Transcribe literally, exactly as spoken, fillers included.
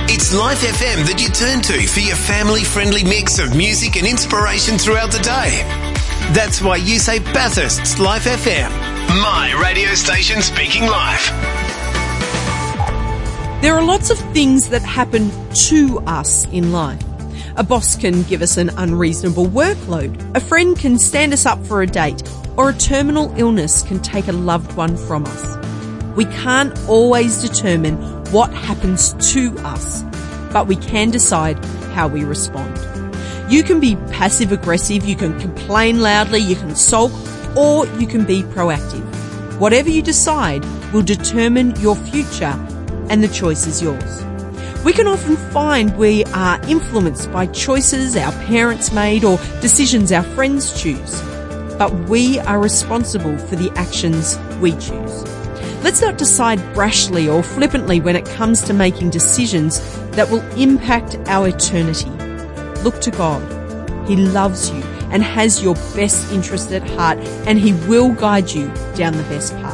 It's Life F M that you turn to for your family-friendly mix of music and inspiration throughout the day. That's why you say Bathurst's Life F M. My radio station speaking life. There are lots of things that happen to us in life. A boss can give us an unreasonable workload. A friend can stand us up for a date. Or a terminal illness can take a loved one from us. We can't always determine what happens to us, but we can decide how we respond. You can be passive-aggressive, you can complain loudly, you can sulk, or you can be proactive. Whatever you decide will determine your future, and the choice is yours. We can often find we are influenced by choices our parents made or decisions our friends choose. But we are responsible for the actions we choose. Let's not decide brashly or flippantly when it comes to making decisions that will impact our eternity. Look to God. He loves you and has your best interest at heart, and He will guide you down the best path.